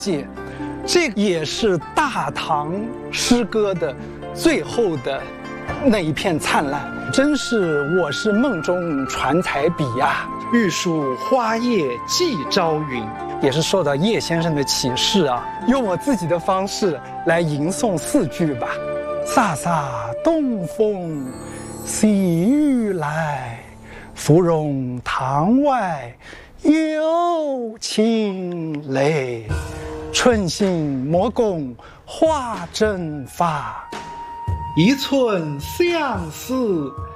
界，这也是大唐诗歌的最后的那一片灿烂，真是我是梦中传彩笔呀！ 玉树花叶寄朝云， 也是受到叶先生的启示啊，用我自己的方式来吟诵4句吧。飒飒东风细雨来，芙蓉塘外有情泪。春心莫共花争发， 一寸相思